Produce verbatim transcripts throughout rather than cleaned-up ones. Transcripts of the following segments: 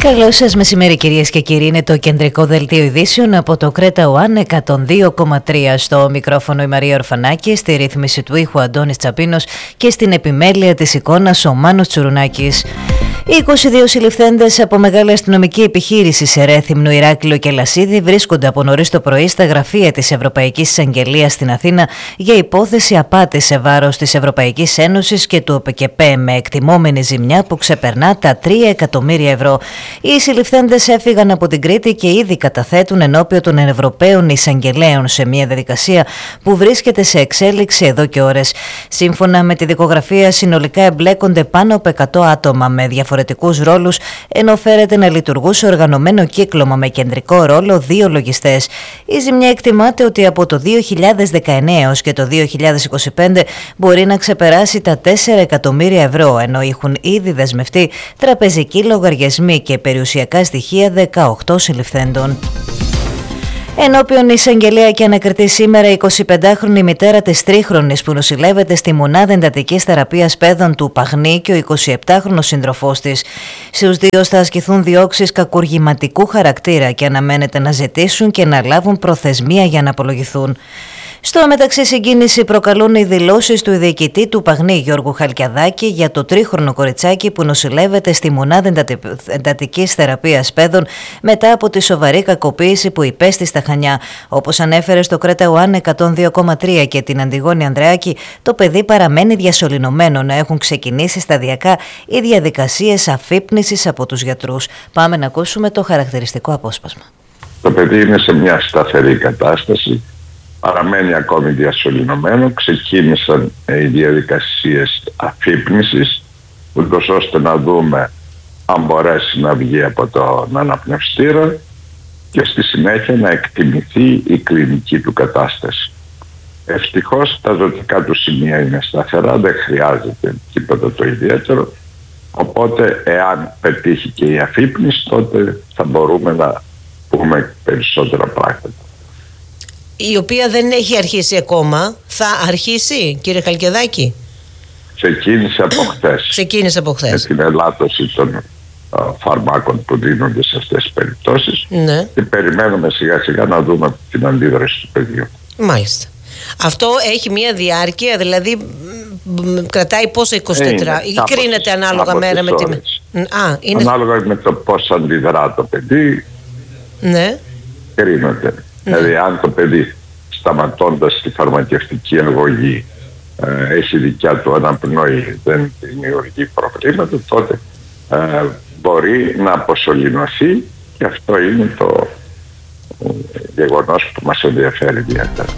Καλό σας μεσημέρι κυρίες και κύριοι, είναι το κεντρικό δελτίο ειδήσεων από το Κρέτα One εκατόν δύο κόμμα τρία. Στο μικρόφωνο η Μαρία Ορφανάκη, στη ρύθμιση του ήχου Αντώνης Τσαπίνος και στην επιμέλεια της εικόνας ο Μάνος Τσουρουνάκης. Οι είκοσι δύο συλληφθέντες από μεγάλη αστυνομική επιχείρηση σε Ρέθυμνο, Ηράκλειο και Λασίδη βρίσκονται από νωρίς το πρωί στα γραφεία της Ευρωπαϊκής Εισαγγελίας στην Αθήνα για υπόθεση απάτης σε βάρος της Ευρωπαϊκής Ένωσης και του ΟΠΚΕΠΕ με εκτιμόμενη ζημιά που ξεπερνά τα τρία εκατομμύρια ευρώ. Οι συλληφθέντες έφυγαν από την Κρήτη και ήδη καταθέτουν ενώπιον των Ευρωπαίων Εισαγγελέων σε μια διαδικασία που βρίσκεται σε εξέλιξη εδώ και ώρες. Σύμφωνα με τη δικογραφία, συνολικά εμπλέκονται πάνω από εκατό άτομα με διαφορετικούς ρόλους, ενώ φέρεται να λειτουργούσε οργανωμένο κύκλωμα με κεντρικό ρόλο δύο λογιστές. Η ζημιά εκτιμάται ότι από το δύο χιλιάδες δεκαεννέα έως και το δύο χιλιάδες είκοσι πέντε μπορεί να ξεπεράσει τα τέσσερα εκατομμύρια ευρώ, ενώ έχουν ήδη δεσμευτεί τραπεζικοί λογαριασμοί και περιουσιακά στοιχεία δεκαοκτώ συλληφθέντων. Ενώπιον εισαγγελέα και ανακριτή σήμερα η εικοσιπεντάχρονη μητέρα της τρίχρονης που νοσηλεύεται στη μονάδα εντατικής θεραπείας παιδών του Παγνή και ο εικοσιεπτάχρονος σύντροφός της. Στους δύο θα ασκηθούν διώξεις κακουργηματικού χαρακτήρα και αναμένεται να ζητήσουν και να λάβουν προθεσμία για να απολογηθούν. Στο μεταξύ, συγκίνηση προκαλούν οι δηλώσεις του διοικητή του Παγνή Γιώργου Χαλκιαδάκη για το τρίχρονο κοριτσάκι που νοσηλεύεται στη μονάδα εντατικής θεραπείας παιδών μετά από τη σοβαρή κακοποίηση που υπέστη στα Χανιά. Όπως ανέφερε στο Κρέτα One εκατόν δύο κόμμα τρία και την Αντιγόνη Ανδρεάκη, το παιδί παραμένει διασωληνωμένο, να έχουν ξεκινήσει σταδιακά οι διαδικασίες αφύπνισης από τους γιατρούς. Πάμε να ακούσουμε το χαρακτηριστικό απόσπασμα. Το παιδί είναι σε μια σταθερή κατάσταση. Παραμένει ακόμη διασωληνωμένο, ξεκίνησαν οι διαδικασίες αφύπνισης, ούτως ώστε να δούμε αν μπορέσει να βγει από τον αναπνευστήρα και στη συνέχεια να εκτιμηθεί η κλινική του κατάσταση. Ευτυχώς τα ζωτικά του σημεία είναι σταθερά, δεν χρειάζεται τίποτα το ιδιαίτερο, οπότε εάν πετύχει και η αφύπνιση τότε θα μπορούμε να πούμε περισσότερα πράγματα. Η οποία δεν έχει αρχίσει ακόμα. Θα αρχίσει, κύριε Χαλκιαδάκη? Ξεκίνησε από χθες. Ξεκίνησε από χθες. Με την ελάττωση των α, φαρμάκων που δίνονται σε αυτές τις περιπτώσεις. Ναι. Και περιμένουμε σιγά σιγά να δούμε την αντίδραση του παιδιού. Μάλιστα. Αυτό έχει μία διάρκεια, δηλαδή κρατάει πόσο εικοσιτέσσερα ή κρίνεται ανάλογα μέρα με τη... Α, είναι... Ανάλογα με το πώς αντιδρά το παιδί. Ναι. Κρίνεται. Ναι. Δηλαδή αν το παιδί σταματώντας τη φαρμακευτική αγωγή ε, έχει δικιά του αναπνοή, δεν δημιουργεί προβλήματα, τότε ε, μπορεί να αποσωληνωθεί και αυτό είναι το ε, γεγονός που μας ενδιαφέρει ιδιαίτερα.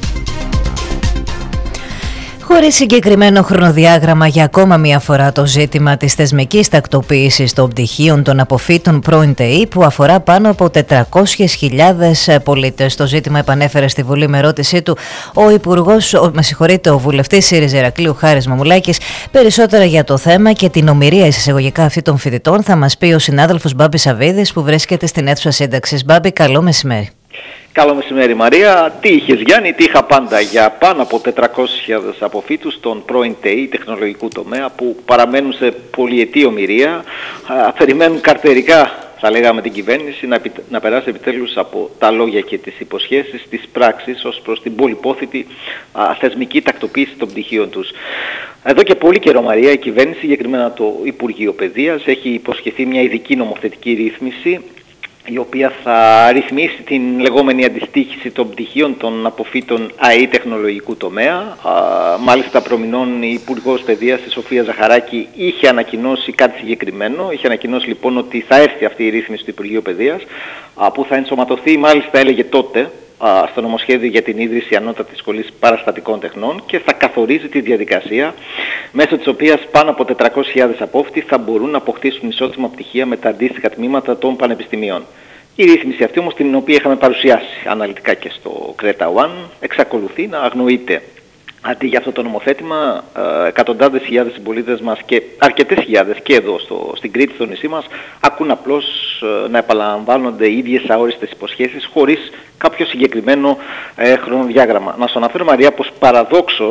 Χωρίς συγκεκριμένο χρονοδιάγραμμα για ακόμα μία φορά το ζήτημα της θεσμικής τακτοποίησης των πτυχίων των αποφύτων πρώην ΤΕΗ που αφορά πάνω από τετρακόσιες χιλιάδες πολίτες. Το ζήτημα επανέφερε στη Βουλή με ερώτησή του ο Υπουργός, ο, με συγχωρείτε, ο βουλευτής ΣΥΡΙΖΑ Ηρακλείου Χάρης Μαμουλάκης. Περισσότερα για το θέμα και την ομηρία εισαγωγικά αυτή των φοιτητών θα μας πει ο συνάδελφος Μπάμπης Σαββίδης που βρίσκεται στην αίθουσα σύνταξης. Μπάμπη, καλό μεσημέρι. Καλό μεσημέρι Μαρία. Τι είχες Γιάννη, τι είχα πάντα για πάνω από τετρακόσιες χιλιάδες αποφύτους των πρώην ΤΕΗ τεχνολογικού τομέα που παραμένουν σε πολυετή ομηρία, α, περιμένουν καρτερικά θα λέγαμε την κυβέρνηση να, επι, να περάσει επιτέλους από τα λόγια και τις υποσχέσεις της πράξης ως προς την πολυπόθητη α, θεσμική τακτοποίηση των πτυχίων τους. Εδώ και πολύ καιρό Μαρία η κυβέρνηση, συγκεκριμένα το Υπουργείο Παιδείας, έχει υποσχεθεί μια ειδική νομοθετική ρύθμιση η οποία θα ρυθμίσει την λεγόμενη αντιστοίχηση των πτυχίων των αποφύτων ΑΕΗ τεχνολογικού τομέα. Α, μάλιστα προμηνών η Υπουργός Παιδείας, η Σοφία Ζαχαράκη, είχε ανακοινώσει κάτι συγκεκριμένο. Είχε ανακοινώσει λοιπόν ότι θα έρθει αυτή η ρύθμιση του Υπουργείου Παιδείας, α, που θα ενσωματωθεί, μάλιστα έλεγε τότε, στο νομοσχέδιο για την ίδρυση Ανώτατης Σχολής Παραστατικών Τεχνών και θα καθορίζει τη διαδικασία μέσω της οποίας πάνω από τετρακόσιες χιλιάδες απόφοιτοι θα μπορούν να αποκτήσουν ισότιμα πτυχία με τα αντίστοιχα τμήματα των πανεπιστημίων. Η ρύθμιση αυτή όμως, την οποία είχαμε παρουσιάσει αναλυτικά και στο Κρέτα One, εξακολουθεί να αγνοείται. Αντί για αυτό το νομοθέτημα, εκατοντάδες χιλιάδες συμπολίτες μας και αρκετές χιλιάδες και εδώ στο, στην Κρήτη, στο νησί μας, ακούν απλώς να επαναλαμβάνονται οι ίδιες αόριστες υποσχέσεις χωρίς κάποιο συγκεκριμένο ε, χρονοδιάγραμμα. Να σου αναφέρω Μαρία πως παραδόξως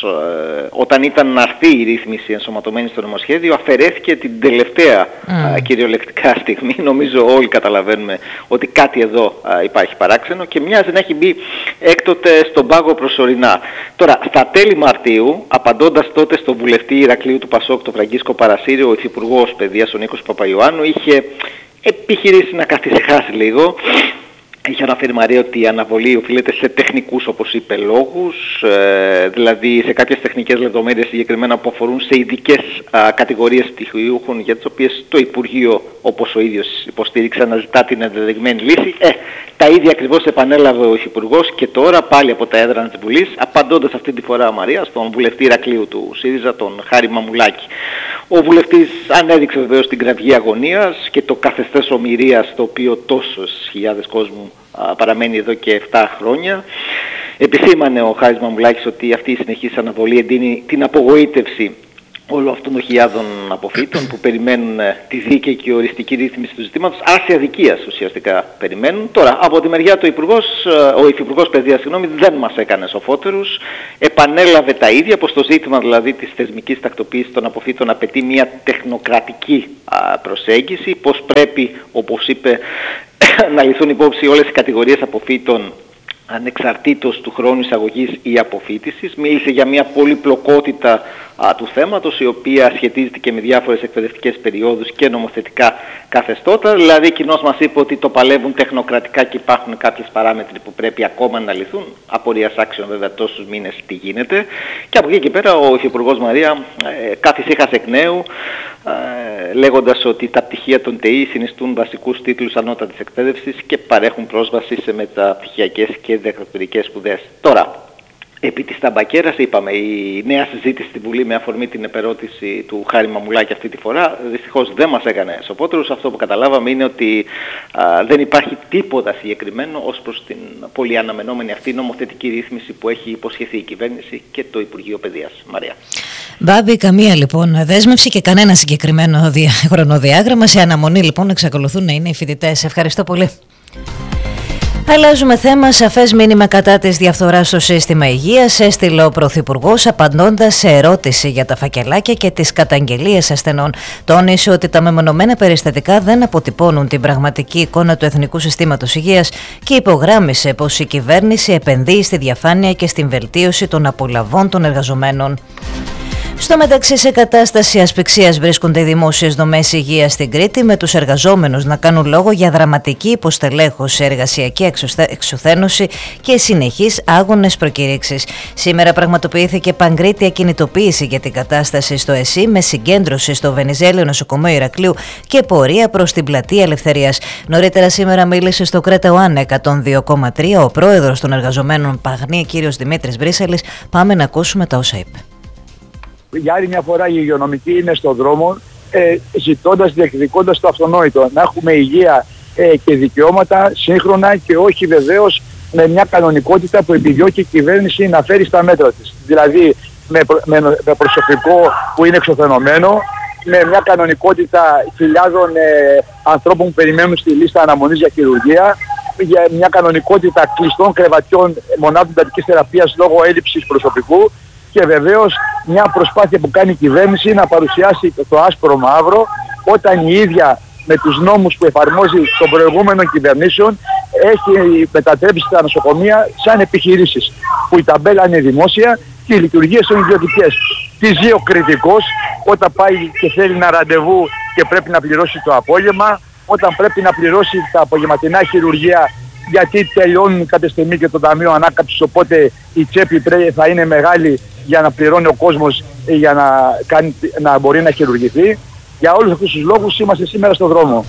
ε, όταν ήταν να έρθει η ρύθμιση ενσωματωμένη στο νομοσχέδιο, αφαιρέθηκε την τελευταία mm. ε, κυριολεκτικά στιγμή. Νομίζω όλοι καταλαβαίνουμε ότι κάτι εδώ ε, υπάρχει παράξενο και μοιάζει να έχει μπει έκτοτε στον πάγο προσωρινά. Τώρα, στα τέλη Μαρτίου, απαντώντας τότε στον βουλευτή Ηρακλείου του Πασόκ, τον Φραγκίσκο Παρασίριο, ο Υφυπουργός Παιδείας, ο Νίκος Παπαϊωάννου, είχε επιχειρήσει να καθησυχάσει λίγο. Είχε αναφέρει, Μαρία, ότι η αναβολή οφείλεται σε τεχνικούς, όπως είπε, λόγους, ε, δηλαδή σε κάποιες τεχνικές λεπτομέρειες συγκεκριμένα που αφορούν σε ειδικές α, κατηγορίες πτυχιούχων, για τις οποίες το Υπουργείο, όπως ο ίδιος υποστήριξε, αναζητά την ενδεδειγμένη λύση. Ε, τα ίδια ακριβώς επανέλαβε ο Υφυπουργός και τώρα πάλι από τα έδρανα της Βουλής, απαντώντας αυτή τη φορά, Μαρία, στον βουλευτή Ηρακλείου του ΣΥΡΙΖΑ, τον Χάρη Μαμουλάκη. Ο βουλευτής ανέδειξε βεβαίως την κραυγή αγωνίας και το καθεστές ομηρίας, το οποίο τόσους χιλιάδες κόσμου α, παραμένει εδώ και επτά χρόνια. Επισήμανε ο Χάρης Μαμουλάκης ότι αυτή η συνεχής αναβολή εντείνει την απογοήτευση όλων αυτών των χιλιάδων αποφύτων που περιμένουν τη δίκαιη και οριστική ρύθμιση του ζητήματος, άρση αδικίας ουσιαστικά περιμένουν. Τώρα, από τη μεριά του Υπουργός, ο Υφυπουργός Παιδείας, συγγνώμη, δεν μας έκανε σοφότερους. Επανέλαβε τα ίδια, πως το ζήτημα δηλαδή της θεσμικής τακτοποίησης των αποφύτων απαιτεί μια τεχνοκρατική προσέγγιση, πως πρέπει, όπως είπε, να ληφθούν υπόψη όλες οι κατηγορίες αποφύτων ανεξαρτήτως του χρόνου εισαγωγής ή αποφύτησης. Μίλησε για μια πολυπλοκότητα α, του θέματος, η οποία σχετίζεται και με διάφορες εκπαιδευτικές περιόδους και νομοθετικά καθεστώτα. Δηλαδή, κοινώς μας είπε ότι το παλεύουν τεχνοκρατικά και υπάρχουν κάποιες παράμετροι που πρέπει ακόμα να λυθούν. Απορίας άξιων, βέβαια, τόσους μήνες τι γίνεται. Και από εκεί και πέρα ο Υφυπουργός, Μαρία, ε, καθησύχασε εκ νέου, ε, λέγοντας ότι τα πτυχία των ΤΕΗ συνιστούν βασικούς τίτλους ανώτατης εκπαίδευσης και παρέχουν πρόσβαση σε μεταπτυχιακές και διδακτορικές σπουδές. Τώρα, επί της ταμπακέρας, είπαμε, η νέα συζήτηση στη Βουλή με αφορμή την επερώτηση του Χάρη Μαμουλάκη αυτή τη φορά, δυστυχώς δεν μας έκανε σοφότερους. Αυτό που καταλάβαμε είναι ότι α, δεν υπάρχει τίποτα συγκεκριμένο ως προς την πολύ αναμενόμενη αυτή νομοθετική ρύθμιση που έχει υποσχεθεί η κυβέρνηση και το Υπουργείο Παιδείας. Μαρία. Μπάμπη, καμία λοιπόν δέσμευση και κανένα συγκεκριμένο δια... χρονοδιάγραμμα. Σε αναμονή λοιπόν εξακολουθούν να είναι οι φοιτητές. Ευχαριστώ πολύ. Αλλάζουμε θέμα. Σαφές μήνυμα κατά της διαφθοράς στο σύστημα υγείας έστειλε ο Πρωθυπουργός, απαντώντας σε ερώτηση για τα φακελάκια και τις καταγγελίες ασθενών. Τόνισε ότι τα μεμονωμένα περιστατικά δεν αποτυπώνουν την πραγματική εικόνα του Εθνικού Συστήματος Υγείας και υπογράμμισε πως η κυβέρνηση επενδύει στη διαφάνεια και στην βελτίωση των απολαβών των εργαζομένων. Στο μεταξύ, σε κατάσταση ασφυξίας βρίσκονται οι δημόσιες δομές υγείας στην Κρήτη, με τους εργαζόμενους να κάνουν λόγο για δραματική υποστελέχωση, εργασιακή εξουθένωση και συνεχείς άγονες προκηρύξεις. Σήμερα πραγματοποιήθηκε παγκρίτια κινητοποίηση για την κατάσταση στο ΕΣΥ, με συγκέντρωση στο Βενιζέλιο Νοσοκομείο Ηρακλείου και πορεία προς την Πλατεία Ελευθερίας. Νωρίτερα σήμερα μίλησε στο Κρέτα ΟΑΝ εκατόν δύο κόμμα τρία ο πρόεδρος των εργαζομένων Παγνή, κύριος Δημήτρης Βρύσαλης. Πάμε να ακούσουμε τα όσα είπε. Για άλλη μια φορά η υγειονομική είναι στον δρόμο, ε, ζητώντας, διεκδικώντας το αυτονόητο. Να έχουμε υγεία ε, και δικαιώματα σύγχρονα και όχι βεβαίως με μια κανονικότητα που επιδιώκει η κυβέρνηση να φέρει στα μέτρα της. Δηλαδή με, με, με προσωπικό που είναι εξωθενωμένο, με μια κανονικότητα χιλιάδων ε, ανθρώπων που περιμένουν στη λίστα αναμονής για χειρουργία, για μια κανονικότητα κλειστών κρεβατιών μονάδων εντατικής θεραπείας λόγω έλλειψης προσωπικού. Και βεβαίως μια προσπάθεια που κάνει η κυβέρνηση να παρουσιάσει το άσπρο μαύρο, όταν η ίδια με τους νόμους που εφαρμόζει των προηγούμενων κυβερνήσεων έχει μετατρέψει τα νοσοκομεία σαν επιχειρήσεις, που η ταμπέλα είναι δημόσια και οι λειτουργίες είναι ιδιωτικές. Τι ζει ο κριτικός όταν πάει και θέλει ένα ραντεβού και πρέπει να πληρώσει το απόγευμα, όταν πρέπει να πληρώσει τα απογευματινά χειρουργία γιατί τελειώνουν κάποια στιγμή και το Ταμείο Ανάκαμψης, οπότε η τσέπη θα είναι μεγάλη για να πληρώνει ο κόσμος, για να, κάνει, να μπορεί να χειρουργηθεί. Για όλους αυτούς τους λόγους είμαστε σήμερα στον δρόμο.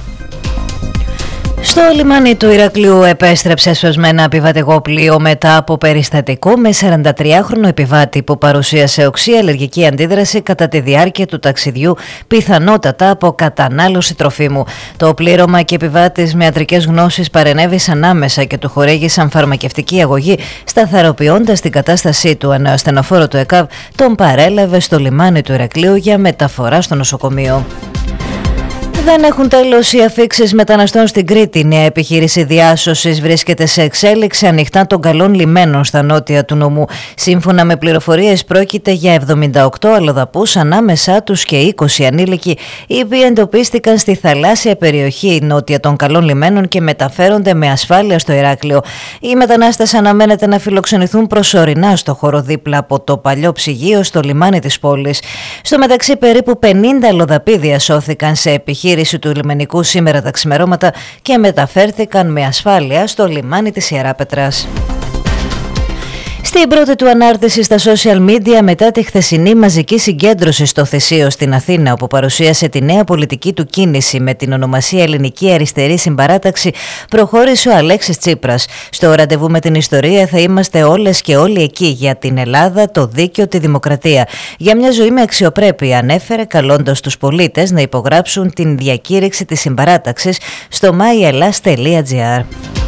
Στο λιμάνι του Ηρακλείου επέστρεψε σωσμένα επιβατικό πλοίο μετά από περιστατικό με σαραντατριάχρονο επιβάτη που παρουσίασε οξύ αλλεργική αντίδραση κατά τη διάρκεια του ταξιδιού, πιθανότατα από κατανάλωση τροφίμου. Το πλήρωμα και επιβάτης με ιατρικές γνώσεις παρενέβησαν άμεσα και του χορήγησαν φαρμακευτική αγωγή, σταθεροποιώντας την κατάστασή του, ενώ ο ασθενοφόρο του ΕΚΑΒ τον παρέλαβε στο λιμάνι του Ηρακλείου για μεταφορά στο νοσοκομείο. Δεν έχουν τέλος οι αφίξεις μεταναστών στην Κρήτη. Η νέα επιχείρηση διάσωσης βρίσκεται σε εξέλιξη ανοιχτά των καλών λιμένων στα νότια του νομού. Σύμφωνα με πληροφορίες, πρόκειται για εβδομήντα οκτώ αλλοδαπούς, ανάμεσά τους και είκοσι ανήλικοι, οι οποίοι εντοπίστηκαν στη θαλάσσια περιοχή νότια των καλών λιμένων και μεταφέρονται με ασφάλεια στο Ηράκλειο. Οι μετανάστες αναμένεται να φιλοξενηθούν προσωρινά στο χώρο δίπλα από το παλιό ψυγείο στο λιμάνι της πόλης. Στο μεταξύ, περίπου πενήντα αλλοδαποί διασώθηκαν σε επιχείρηση του λιμενικού σήμερα τα ξημερώματα και μεταφέρθηκαν με ασφάλεια στο λιμάνι της Ιεράπετρας. Στην πρώτη του ανάρτηση στα social media μετά τη χθεσινή μαζική συγκέντρωση στο Θησίο στην Αθήνα, όπου παρουσίασε τη νέα πολιτική του κίνηση με την ονομασία Ελληνική Αριστερή Συμπαράταξη, προχώρησε ο Αλέξης Τσίπρας. Στο ραντεβού με την ιστορία θα είμαστε όλες και όλοι εκεί για την Ελλάδα, το δίκαιο, τη δημοκρατία. Για μια ζωή με αξιοπρέπεια, ανέφερε, καλώντας τους πολίτες να υπογράψουν την διακήρυξη της συμπαράταξης στο myEllas τελεία gr.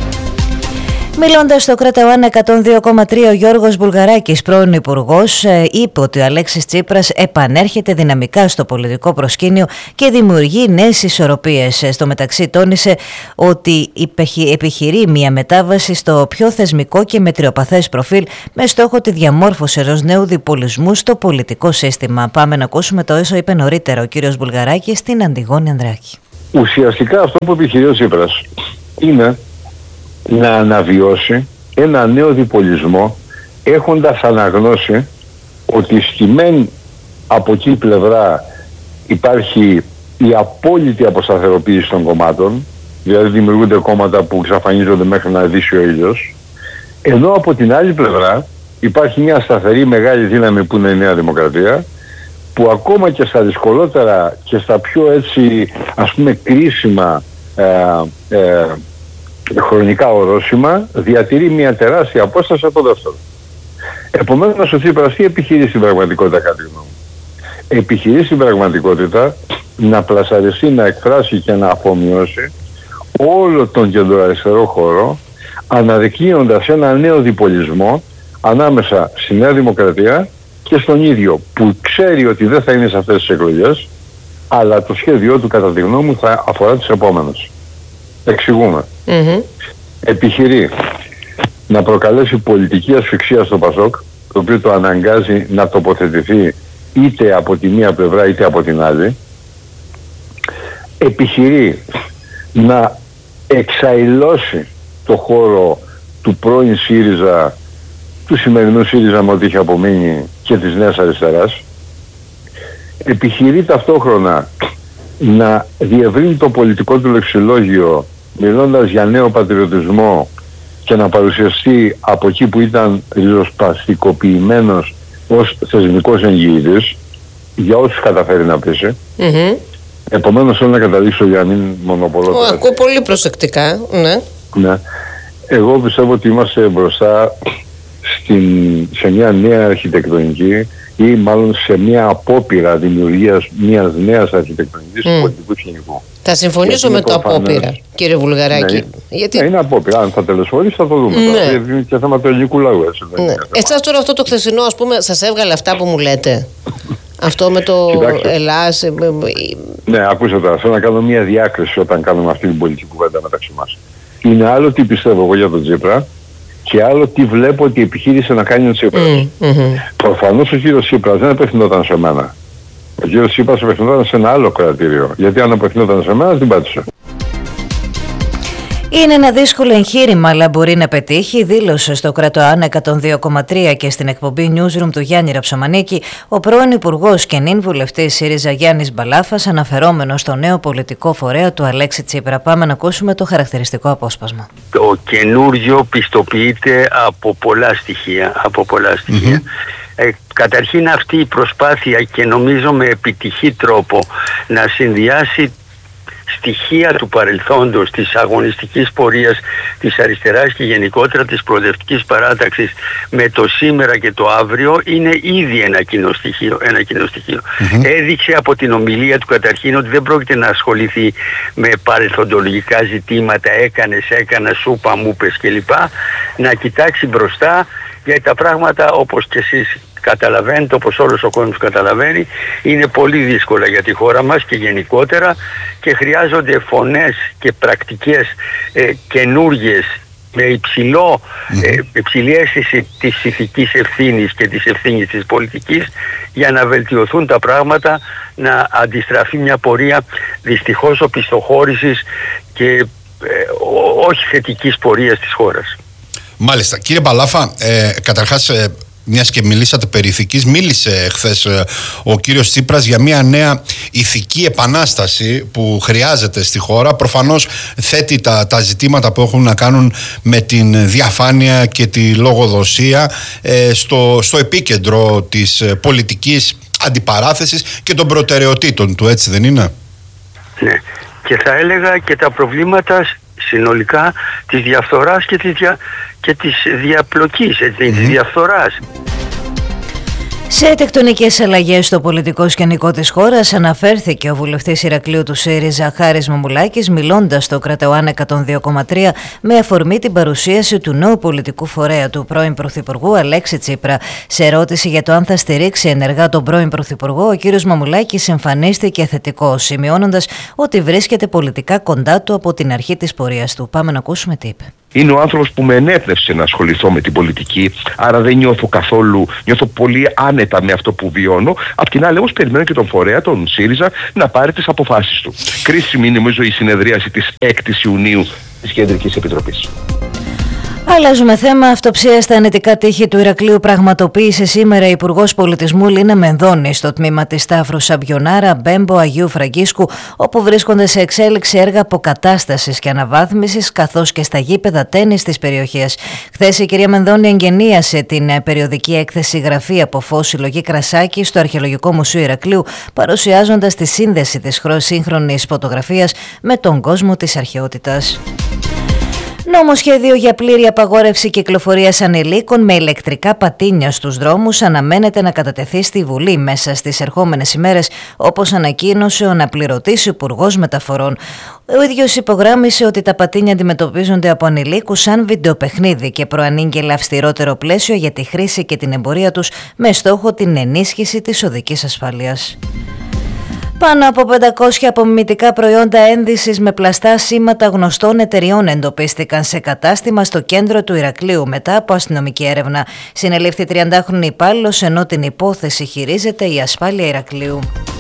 Μιλώντας στο Κράτα One εκατόν δύο κόμμα τρία, ο Γιώργος Βουλγαράκης, πρώην υπουργός, είπε ότι ο Αλέξης Τσίπρας επανέρχεται δυναμικά στο πολιτικό προσκήνιο και δημιουργεί νέες ισορροπίες. Στο μεταξύ, τόνισε ότι επιχειρεί μια μετάβαση στο πιο θεσμικό και μετριοπαθές προφίλ με στόχο τη διαμόρφωση ενός νέου διπολισμού στο πολιτικό σύστημα. Πάμε να ακούσουμε το όσο είπε νωρίτερα ο κύριος Βουλγαράκης στην Αντιγόνη Ανδράκη. Ουσιαστικά αυτό που επιχειρεί ο Τσίπρας είναι να αναβιώσει ένα νέο διπολισμό, έχοντας αναγνώσει ότι στη μεν από εκεί πλευρά υπάρχει η απόλυτη αποσταθεροποίηση των κομμάτων, δηλαδή δημιουργούνται κόμματα που εξαφανίζονται μέχρι να δύσει ο ήλιος, ενώ από την άλλη πλευρά υπάρχει μια σταθερή μεγάλη δύναμη που είναι η Νέα Δημοκρατία, που ακόμα και στα δυσκολότερα και στα πιο έτσι ας πούμε κρίσιμα ε, ε, χρονικά ορόσημα διατηρεί μια τεράστια απόσταση από το δεύτερο. Επομένως ο Τσίπρας τι επιχειρεί στην πραγματικότητα, κάτι γνώμη. Επιχειρεί στην πραγματικότητα να πλασαριστεί, να εκφράσει και να αφομοιώσει όλο τον κεντροαριστερό χώρο, αναδεικνύοντας ένα νέο διπολισμό ανάμεσα στη Νέα Δημοκρατία και στον ίδιο, που ξέρει ότι δεν θα είναι σε αυτές τις εκλογές, αλλά το σχέδιό του κατά τη γνώμη μου θα αφορά τις επόμενες. Εξηγούμε. Mm-hmm. Επιχειρεί να προκαλέσει πολιτική ασφυξία στο ΠΑΣΟΚ, το οποίο το αναγκάζει να τοποθετηθεί είτε από τη μία πλευρά είτε από την άλλη. Επιχειρεί να εξαηλώσει το χώρο του πρώην ΣΥΡΙΖΑ, του σημερινού ΣΥΡΙΖΑ με ό,τι είχε απομείνει, και της Νέας Αριστεράς. Επιχειρεί ταυτόχρονα να διευρύνει το πολιτικό του λεξιλόγιο, μιλώντας για νέο πατριωτισμό, και να παρουσιαστεί από εκεί που ήταν ριζοσπαστικοποιημένος ως θεσμικός εγγυητής για όσους καταφέρει να πείσει. Mm-hmm. Επομένως θέλω να καταλήξω για να μην μονοπολώ. Ακούω πολύ προσεκτικά. Ναι. Ναι. Εγώ πιστεύω ότι είμαστε μπροστά στην, σε μια νέα αρχιτεκτονική, ή μάλλον σε μια απόπειρα δημιουργίας μιας νέας αρχιτεκτονικής mm. του πολιτικού σκηνικού. Θα συμφωνήσω με το απόπειρα, κύριε Βουλγαράκη. Ναι, γιατί... ναι, είναι απόπειρα. Αν θα τελεσφορήσει θα το δούμε. Ναι. Γιατί είναι και θέμα του ελληνικού λαού. Ναι. Εσάς τώρα αυτό το χθεσινό, ας πούμε, σας έβγαλε αυτά που μου λέτε? Αυτό με το Ελλάς... Ναι, ακούστε τώρα. Θέλω να κάνω μια διάκριση όταν κάνουμε αυτή την πολιτική κουβέντα μεταξύ μας. Είναι άλλο τι πιστεύω εγώ για τον Τσίπρα, και άλλο τι βλέπω ότι επιχείρησε να κάνει ο Τσίπρας. Mm, mm-hmm. Προφανώς ο κύριος Τσίπρας δεν απευθυνόταν σε μένα. Ο κύριος Τσίπρας απευθυνόταν σε ένα άλλο κρατήριο. Γιατί αν απευθυνόταν σε μένα, την πάτησε. Είναι ένα δύσκολο εγχείρημα, αλλά μπορεί να πετύχει, δήλωσε στο Κρατοάν εκατόν δύο κόμμα τρία και στην εκπομπή Newsroom του Γιάννη Ραψομανίκη ο πρώην Υπουργός και νυν βουλευτής ΣΥΡΙΖΑ Γιάννης Μπαλάφας, αναφερόμενος στο νέο πολιτικό φορέα του Αλέξη Τσίπρα. Πάμε να ακούσουμε το χαρακτηριστικό απόσπασμα. Το καινούριο πιστοποιείται από πολλά στοιχεία. Από πολλά στοιχεία. Mm-hmm. Ε, καταρχήν αυτή η προσπάθεια, και νομίζω με επιτυχή τρόπο, να συνδυάσει στοιχεία του παρελθόντος, της αγωνιστικής πορείας της αριστεράς και γενικότερα της προοδευτικής παράταξης με το σήμερα και το αύριο, είναι ήδη ένα κοινό στοιχείο. Ένα κοινό στοιχείο. Mm-hmm. Έδειξε από την ομιλία του καταρχήν ότι δεν πρόκειται να ασχοληθεί με παρελθοντολογικά ζητήματα, έκανες, έκανα, σούπα, μου πες κλπ. Να κοιτάξει μπροστά, γιατί τα πράγματα, όπως και εσείς καταλαβαίνετε, όπως όλος ο κόσμος καταλαβαίνει, είναι πολύ δύσκολα για τη χώρα μας και γενικότερα, και χρειάζονται φωνές και πρακτικές ε, καινούργιες με υψηλό, ε, υψηλή αίσθηση της ηθικής ευθύνης και της ευθύνης της πολιτικής, για να βελτιωθούν τα πράγματα, να αντιστραφεί μια πορεία δυστυχώς οπισθοχώρησης και ε, όχι θετικής πορείας της χώρας. Μάλιστα. Κύριε Μπαλάφα, ε, καταρχάς, ε, μιας και μιλήσατε περί ηθικής, μίλησε χθες ε, ο κύριος Τσίπρας για μια νέα ηθική επανάσταση που χρειάζεται στη χώρα. Προφανώς θέτει τα, τα ζητήματα που έχουν να κάνουν με την διαφάνεια και τη λογοδοσία ε, στο, στο επίκεντρο της ε, πολιτικής αντιπαράθεσης και των προτεραιοτήτων του, έτσι δεν είναι? Ναι. Και θα έλεγα και τα προβλήματα συνολικά της διαφθοράς και της, δια, και της διαπλοκής, έτσι, mm-hmm. της διαφθοράς. Σε τεκτονικές αλλαγές στο πολιτικό σκηνικό της χώρας αναφέρθηκε ο βουλευτής Ηρακλείου του ΣΥΡΙΖΑ Χάρης Μαμουλάκης, μιλώντας στο Κρατεοάν εκατόν δύο κόμμα τρία με αφορμή την παρουσίαση του νέου πολιτικού φορέα του πρώην Πρωθυπουργού Αλέξη Τσίπρα. Σε ερώτηση για το αν θα στηρίξει ενεργά τον πρώην Πρωθυπουργό, ο κ. Μαμουλάκης εμφανίστηκε θετικό, σημειώνοντας ότι βρίσκεται πολιτικά κοντά του από την αρχή της πορείας του. Πάμε να ακούσουμε τι είπε. Είναι ο άνθρωπος που με ενέπνευσε να ασχοληθώ με την πολιτική, άρα δεν νιώθω καθόλου, νιώθω πολύ άνετα με αυτό που βιώνω. Απ' την άλλη όμως περιμένω και τον φορέα, τον ΣΥΡΙΖΑ, να πάρει τις αποφάσεις του. Κρίσιμη είναι νομίζω η συνεδρίαση της έκτης Ιουνίου της Κεντρικής Επιτροπής. Αλλάζουμε θέμα. Αυτοψία στα ανετικά τείχη του Ηρακλείου πραγματοποίησε σήμερα η Υπουργός Πολιτισμού Λίνα Μενδώνη στο τμήμα της Σταύρου Σαμπιονάρα, Μπέμπο, Αγίου Φραγκίσκου, όπου βρίσκονται σε εξέλιξη έργα αποκατάστασης και αναβάθμισης, καθώς και στα γήπεδα τένις της περιοχής. Χθες η κυρία Μενδώνη εγγενίασε την περιοδική έκθεση Γραφή από Φως Συλλογή Κρασάκη στο Αρχαιολογικό Μουσείο Ηρακλείου, παρουσιάζοντας τη σύνδεση της σύγχρονης φωτογραφίας με τον κόσμο της αρχαιότητας. Νομοσχέδιο για πλήρη απαγόρευση κυκλοφορίας ανηλίκων με ηλεκτρικά πατίνια στους δρόμους αναμένεται να κατατεθεί στη Βουλή μέσα στις ερχόμενες ημέρες, όπως ανακοίνωσε ο αναπληρωτής Υπουργός Μεταφορών. Ο ίδιος υπογράμμισε ότι τα πατίνια αντιμετωπίζονται από ανηλίκους σαν βιντεοπαιχνίδι και προανήγγειλε αυστηρότερο πλαίσιο για τη χρήση και την εμπορία τους με στόχο την ενίσχυση της οδικής ασφάλειας. Πάνω από πεντακόσια απομιμητικά προϊόντα ένδυσης με πλαστά σήματα γνωστών εταιριών εντοπίστηκαν σε κατάστημα στο κέντρο του Ηρακλείου μετά από αστυνομική έρευνα. Συνελήφθη τριαντάχρονη υπάλληλος, ενώ την υπόθεση χειρίζεται η Ασφάλεια Ηρακλείου.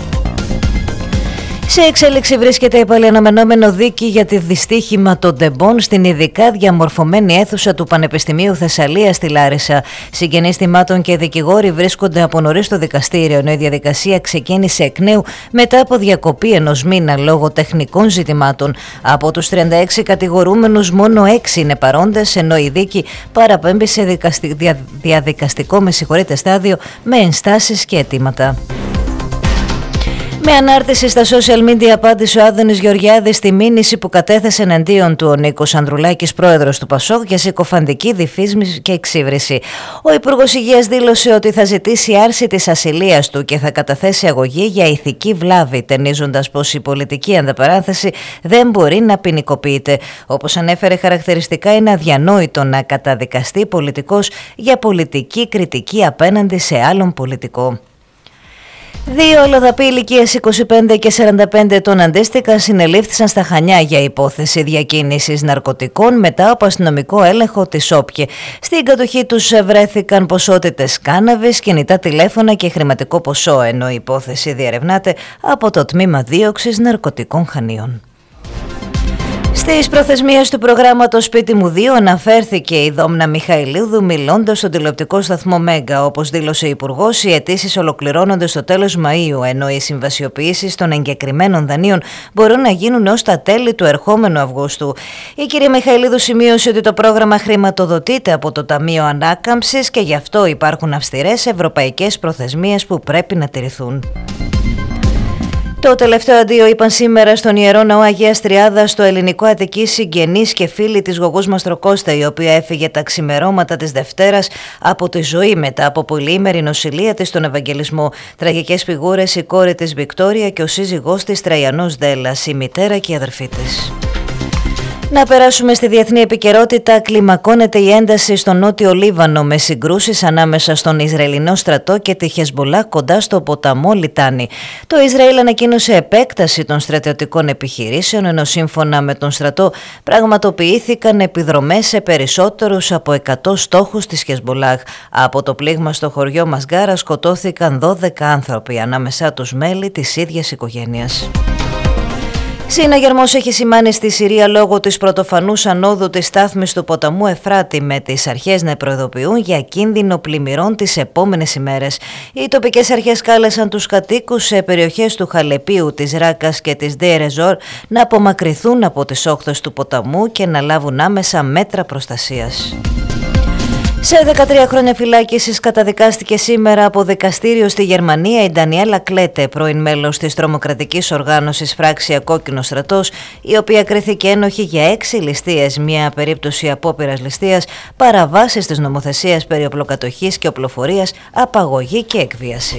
Σε εξέλιξη βρίσκεται η παλαιαναμενόμενο δίκη για τη δυστύχημα των τεμπών στην ειδικά διαμορφωμένη αίθουσα του Πανεπιστημίου Θεσσαλίας στη Λάρισα. Συγγενείς θυμάτων και δικηγόροι βρίσκονται από νωρίς στο δικαστήριο, ενώ η διαδικασία ξεκίνησε εκ νέου μετά από διακοπή ενός μήνα λόγω τεχνικών ζητημάτων. Από τους τριάντα έξι κατηγορούμενους μόνο έξι είναι παρόντες, ενώ η δίκη παραπέμπει σε δικαστι... δια... διαδικαστικό με συγχωρείτε στάδιο με ενστάσεις και αιτήματα. Με ανάρτηση στα social media απάντησε ο Άδωνης Γεωργιάδης στη μήνυση που κατέθεσε εναντίον του ο Νίκος Ανδρουλάκης, πρόεδρος του ΠΑΣΟΚ, για συκοφαντική διφήμιση και εξύβριση. Ο Υπουργός Υγείας δήλωσε ότι θα ζητήσει άρση της ασυλίας του και θα καταθέσει αγωγή για ηθική βλάβη, ταινίζοντας πως η πολιτική ανταπαράθεση δεν μπορεί να ποινικοποιείται. Όπως ανέφερε, χαρακτηριστικά είναι αδιανόητο να καταδικαστεί πολιτικός για πολιτική κριτική απέναντι σε άλλον πολιτικό. Δύο αλλοδαποί ηλικίας είκοσι πέντε και σαράντα πέντε ετών αντίστοιχα συνελήφθησαν στα Χανιά για υπόθεση διακίνησης ναρκωτικών μετά από αστυνομικό έλεγχο της ΟΠΚΕ. Στην κατοχή τους βρέθηκαν ποσότητες κάναβης, κινητά τηλέφωνα και χρηματικό ποσό, ενώ η υπόθεση διερευνάται από το Τμήμα Δίωξης Ναρκωτικών Χανίων. Στις προθεσμίες του προγράμματος Σπίτι μου δύο αναφέρθηκε η Δόμνα Μιχαηλίδου μιλώντας στον τηλεοπτικό σταθμό Μέγκα. Όπως δήλωσε η Υπουργός, οι αιτήσεις ολοκληρώνονται στο τέλος Μαΐου, ενώ οι συμβασιοποιήσεις των εγκεκριμένων δανείων μπορούν να γίνουν ως τα τέλη του ερχόμενου Αυγούστου. Η κυρία Μιχαηλίδου σημείωσε ότι το πρόγραμμα χρηματοδοτείται από το Ταμείο Ανάκαμψης και γι' αυτό υπάρχουν αυστηρές ευρωπαϊκές προθεσμίες που πρέπει να τηρηθούν. Το τελευταίο αντίο είπαν σήμερα στον Ιερό Ναό Αγίας Τριάδας στο ελληνικό Αττική συγγενείς και φίλοι της Γογούς Μαστροκώστα, η οποία έφυγε τα ξημερώματα της Δευτέρας από τη ζωή μετά από πολυήμερη νοσηλεία της στον Ευαγγελισμό. Τραγικές φιγούρες η κόρη της Βικτόρια και ο σύζυγός της Τραϊανός Δέλλας, η μητέρα και η αδερφή της. Να περάσουμε στη διεθνή επικαιρότητα. Κλιμακώνεται η ένταση στο νότιο Λίβανο με συγκρούσεις ανάμεσα στον Ισραηλινό στρατό και τη Χεσμπολάχ κοντά στο ποταμό Λιτάνι. Το Ισραήλ ανακοίνωσε επέκταση των στρατιωτικών επιχειρήσεων, ενώ σύμφωνα με τον στρατό πραγματοποιήθηκαν επιδρομές σε περισσότερους από εκατό στόχους της Χεσμπολάχ. Από το πλήγμα στο χωριό Μασγκάρα σκοτώθηκαν δώδεκα άνθρωποι, ανάμεσά τους μέλη της ίδιας οικογένειας. Συναγερμός έχει σημάνει στη Συρία λόγω της πρωτοφανούς ανόδου της στάθμης του ποταμού Εφράτη, με τις αρχές να προειδοποιούν για κίνδυνο πλημμυρών τις επόμενες ημέρες. Οι τοπικές αρχές κάλεσαν τους κατοίκους σε περιοχές του Χαλεπίου, της Ράκας και της Ντέιρ Εζόρ να απομακρυνθούν από τις όχθες του ποταμού και να λάβουν άμεσα μέτρα προστασίας. Σε δεκατρία χρόνια φυλάκισης καταδικάστηκε σήμερα από δικαστήριο στη Γερμανία η Ντανιέλα Κλέτε, πρώην μέλος της τρομοκρατικής οργάνωσης Φράξια Κόκκινος Στρατός, η οποία κρίθηκε ένοχη για έξι ληστείες, μια περίπτωση απόπειρας ληστείας, παραβάσεις της νομοθεσίας περί οπλοκατοχής και οπλοφορίας, απαγωγή και εκβίαση.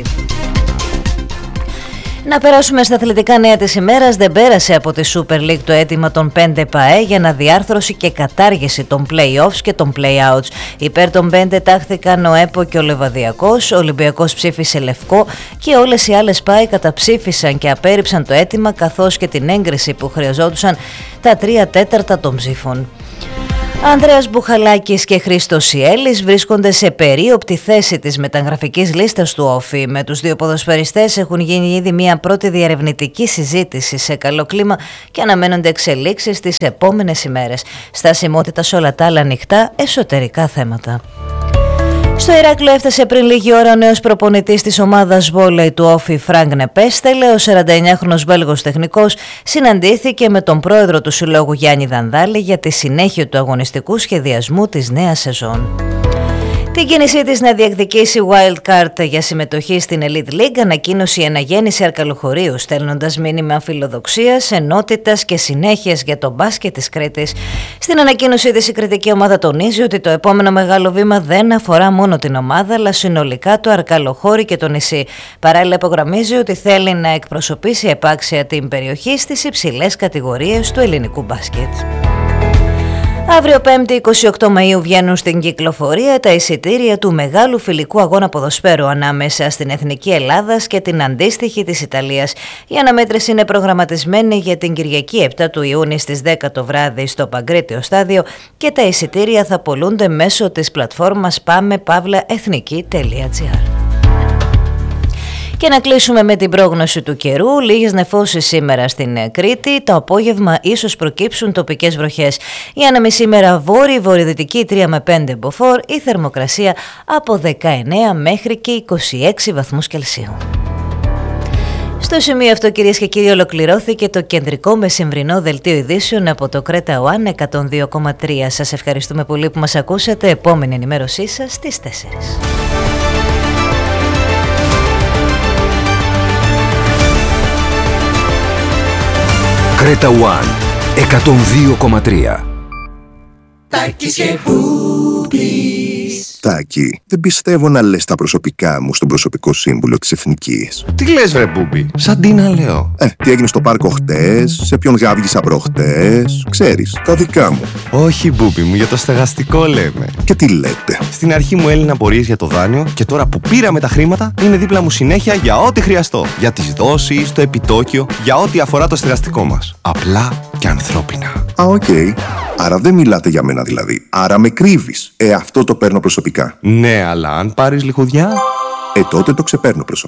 Να περάσουμε στα αθλητικά νέα της ημέρας. Δεν πέρασε από τη Super League το αίτημα των πέντε ΠΑΕ για αναδιάρθρωση και κατάργηση των play-offs και των play-outs. Υπέρ των πέντε τάχθηκαν ο ΕΠΟ και ο Λεβαδιακός, ο Ολυμπιακός ψήφισε λευκό και όλες οι άλλες ΠΑΕ καταψήφισαν και απέρριψαν το αίτημα, καθώς και την έγκριση που χρειαζόντουσαν τα τρία τέταρτα των ψήφων. Ανδρέας Μπουχαλάκης και Χρήστος Σιέλης βρίσκονται σε περίοπτη θέση της μεταγραφικής λίστας του Όφη. Με τους δύο ποδοσφαιριστές έχουν γίνει ήδη μια πρώτη διερευνητική συζήτηση σε καλό κλίμα και αναμένονται εξελίξεις τις επόμενες ημέρες. Στασιμότητα σε όλα τα άλλα ανοιχτά εσωτερικά θέματα. Στο Ηράκλειο έφτασε πριν λίγη ώρα ο νέος προπονητής της ομάδας βόλεϊ του Όφη, Φρανκ Νεπέστελε. Ο σαρανταεννιάχρονος Βέλγος τεχνικός συναντήθηκε με τον πρόεδρο του συλλόγου Γιάννη Δανδάλη για τη συνέχεια του αγωνιστικού σχεδιασμού της νέας σεζόν. Την κίνησή της να διεκδικήσει wild card για συμμετοχή στην Elite League ανακοίνωσε η αναγέννηση Αρκαλοχωρίου, στέλνοντας μήνυμα φιλοδοξίας, ενότητας και συνέχειας για το μπάσκετ της Κρήτης. Στην ανακοίνωσή της η κριτική ομάδα τονίζει ότι το επόμενο μεγάλο βήμα δεν αφορά μόνο την ομάδα, αλλά συνολικά το Αρκαλοχώρι και το νησί. Παράλληλα υπογραμμίζει ότι θέλει να εκπροσωπήσει επάξια την περιοχή στις υψηλές κατηγορίες του ελληνικού μπάσκετ. Αύριο Πέμπτη είκοσι οκτώ Μαΐου βγαίνουν στην κυκλοφορία τα εισιτήρια του μεγάλου φιλικού αγώνα ποδοσφαίρου ανάμεσα στην Εθνική Ελλάδας και την αντίστοιχη της Ιταλίας. Η αναμέτρηση είναι προγραμματισμένη για την Κυριακή επτά του Ιούνιου στις δέκα το βράδυ στο Παγκρίτιο Στάδιο και τα εισιτήρια θα πωλούνται μέσω της πλατφόρμας πάμε παύλα εθνική τελεία τζι άρ. Και να κλείσουμε με την πρόγνωση του καιρού. Λίγες νεφώσεις σήμερα στην Κρήτη. Το απόγευμα ίσως προκύψουν τοπικές βροχές. Η άνεμη σήμερα βόρειο-βορειοδυτική τρία με πέντε μποφόρ. Η θερμοκρασία από δεκαεννέα μέχρι και είκοσι έξι βαθμούς Κελσίου. Στο σημείο αυτό, κυρίες και κύριοι, ολοκληρώθηκε το κεντρικό μεσημβρινό δελτίο ειδήσεων από το Κρέτα One εκατόν δύο κόμμα τρία. Σας ευχαριστούμε πολύ που μας ακούσατε. Επόμενη ενημέρωσή σας στις τέσσερις. Κρέτα One εκατόν δύο κόμμα τρία. Τάκης και Μπούμπης. Τάκη, δεν πιστεύω να λες τα προσωπικά μου στον προσωπικό σύμβουλο της Εθνικής. Τι λες ρε Μπούμπη, σαν τι να λέω. Ε, τι έγινε στο πάρκο χτες, σε ποιον γάβγισα προχτές, ξέρεις, τα δικά μου. Όχι Μπούμπη μου, για το στεγαστικό λέμε. Και τι λέτε. Στην αρχή μου έλυναν απορίες για το δάνειο και τώρα που πήραμε τα χρήματα είναι δίπλα μου συνέχεια για ό,τι χρειαστώ. Για τις δόσεις, το επιτόκιο, για ό,τι αφορά το στεγαστικό μας. Απλά και ανθρώπινα. Α, οκ. Okay. Άρα δεν μιλάτε για μένα δηλαδή. Άρα με κρύβεις. Ε, αυτό το παίρνω προσωπικά. Ναι, αλλά αν πάρεις λιχουδιά... Ε, τότε το ξεπέρνω προσωπικά.